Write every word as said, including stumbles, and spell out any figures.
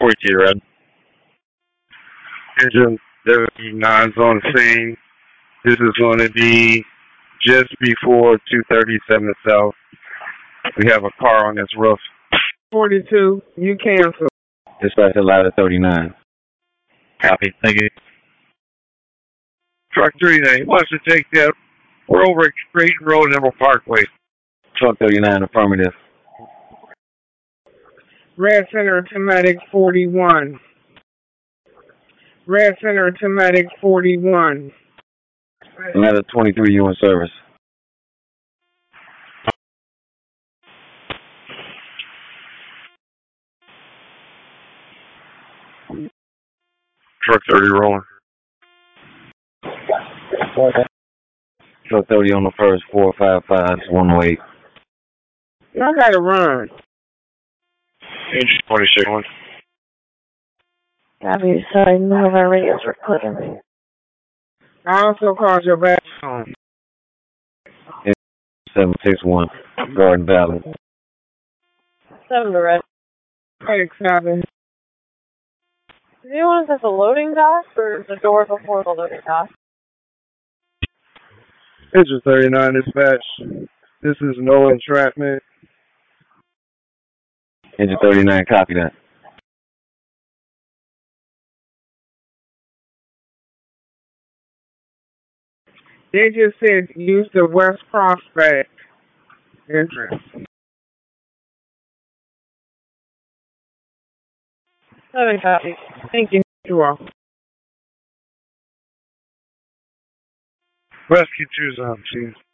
forty-two red. Engine thirty-nine is on the scene. This is going to be just before two thirty-seven South. We have a car on this roof. forty-two, you cancel. Dispatch ladder thirty-nine. Copy, thank you. Truck thirty-nine wants to take that. We're over at Creighton Road, Emerald Parkway. Truck thirty-nine, affirmative. Red Center to Medic forty-one. Red Center to Medic forty-one. Ladder twenty-three, you in service. Truck thirty rolling. Truck thirty on the first, four five five, one oh eight. I gotta run. Engine twenty-six one. Copy, sorry, none of our radios were clicking. I also called your back phone. seven six one, Garden Valley. Seven to red. Medic seven. Do you want us at the loading dock or the door before the loading dock? Engine thirty-nine dispatch. This is no entrapment. Engine thirty-nine, copy that. They just said use the West Prospect entrance. Seven copy. Thank you. You all. Rescue two's on, chief.